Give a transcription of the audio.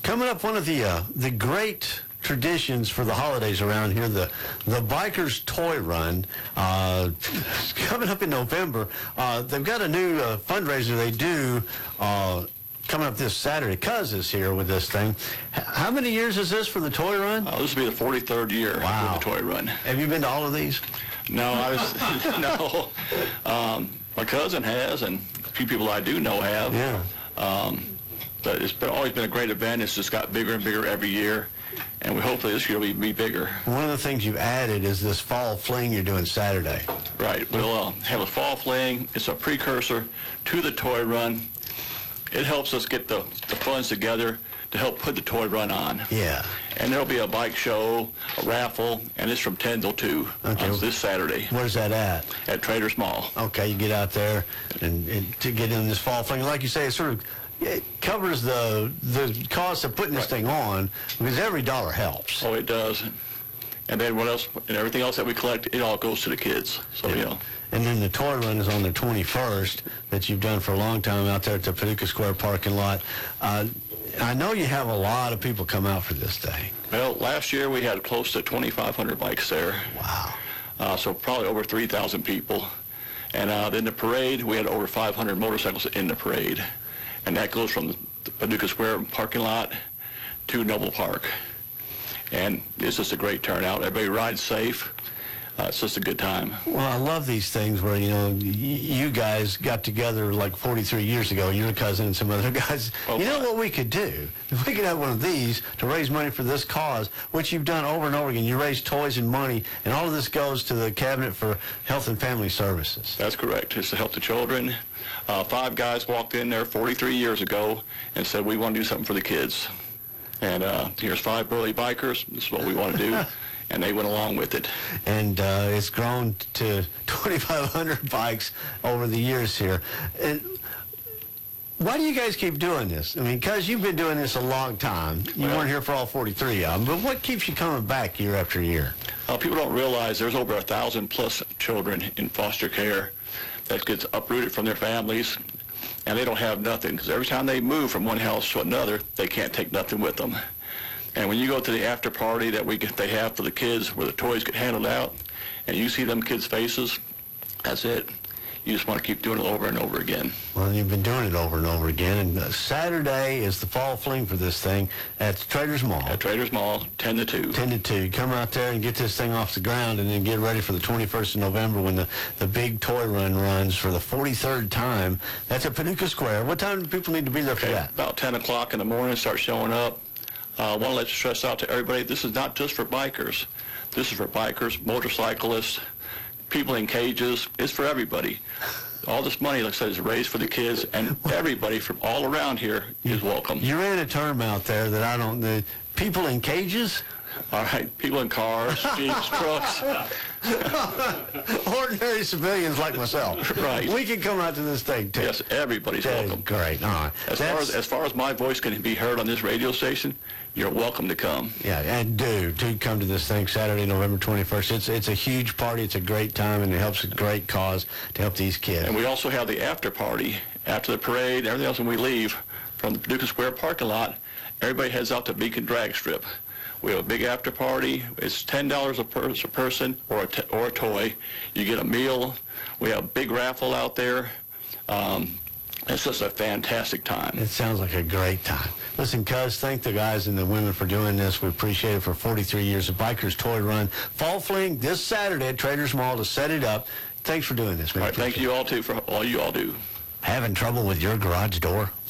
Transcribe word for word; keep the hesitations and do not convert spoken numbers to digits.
Coming up, one of the uh, the great traditions for the holidays around here, the the Bikers Toy Run, uh, coming up in November. Uh, they've got a new uh, fundraiser they do uh, coming up this Saturday. Cuz is here with this thing. H- how many years is this for the Toy Run? Uh, this will be the forty-third year Wow. for the Toy Run. Have you been to all of these? No, I was no. Um, my cousin has, and a few people I do know have. Yeah. Um, but it's been always been a great event. It's just got bigger and bigger every year, and we hopefully this year will be bigger. One of the things you've added is this fall fling you're doing Saturday. Right. We'll uh, have a fall fling. It's a precursor to the Toy Run. It helps us get the, the funds together to help put the Toy Run on. Yeah. And there'll be a bike show, a raffle, and it's from ten till two Okay. on this Saturday Where's that at? at Traders Mall. Okay, you get out there and, and to get in this fall fling. Like you say, it sort of it covers the the cost of putting this thing on, because every dollar helps. Oh, it does. And then what else? And everything else that we collect, it all goes to the kids. So, Yeah. you know. And then the toy run is on the twenty-first that you've done for a long time out there at the Paducah Square parking lot. Uh, I know you have a lot of people come out for this thing. Well, last year we had close to twenty-five hundred bikes there. Wow. Uh, so probably over three thousand people. And uh, then the parade, we had over five hundred motorcycles in the parade. And that goes from the Paducah Square parking lot to Noble Park. And it's just a great turnout. Everybody rides safe. Uh, it's just a good time. Well, I love these things where, you know, y- you guys got together like forty-three years ago, your cousin and some other guys. Oh, you know my. what we could do? If we could have one of these to raise money for this cause, which you've done over and over again. You raise toys and money, and all of this goes to the Cabinet for Health and Family Services. That's correct. It's to help the children. Uh, five guys walked in there forty-three years ago and said, we want to do something for the kids. And uh, here's five burly bikers. This is what we want to do. And they went along with it. And uh, it's grown to twenty-five hundred bikes over the years here. And why do you guys keep doing this? I mean, because you've been doing this a long time. You Well- weren't here for all forty-three of them, but what keeps you coming back year after year? Uh, people don't realize there's over a thousand plus children in foster care that gets uprooted from their families, and they don't have nothing, because every time they move from one house to another, they can't take nothing with them. And when you go to the after party that we get, they have for the kids, where the toys get handed out, and you see them kids' faces, that's it. You just want to keep doing it over and over again. Well, you've been doing it over and over again. And uh, Saturday is the fall fling for this thing at Traders Mall. At Traders Mall, ten to two. ten to two. Come out there and get this thing off the ground, and then get ready for the twenty-first of November when the, the big toy run runs for the forty-third time. That's at Paducah Square. What time do people need to be there for Okay, that? about ten o'clock in the morning, start showing up. I uh, want to let you stress out to everybody, this is not just for bikers. This is for bikers, motorcyclists, people in cages. It's for everybody. All this money, like I said, is raised for the kids, and everybody from all around here is welcome. You ran a term out there that I don't, the people in cages? All right, people in cars, jeeps, trucks. Ordinary civilians like myself. Right. We can come out to this thing, too. Yes, everybody's That is welcome. great. All right. As far That's- as, as far as my voice can be heard on this radio station, you're welcome to come. Yeah, and do, do come to this thing Saturday, November twenty-first. It's it's a huge party. It's a great time, and it helps a great cause to help these kids. And we also have the after party after the parade and everything else. When we leave from the Paducah Square parking lot, everybody heads out to Beacon Drag Strip. We have a big after party. It's ten dollars a, per- a person or a, t- or a toy. You get a meal. We have a big raffle out there. Um, it's just a fantastic time. It sounds like a great time. Listen, cuz, thank the guys and the women for doing this. We appreciate it for forty-three years of Bikers Toy Run. Fall Fling this Saturday at Traders Mall to set it up. Thanks for doing this, man. All right, thank you all, too, for all you all do. Having trouble with your garage door?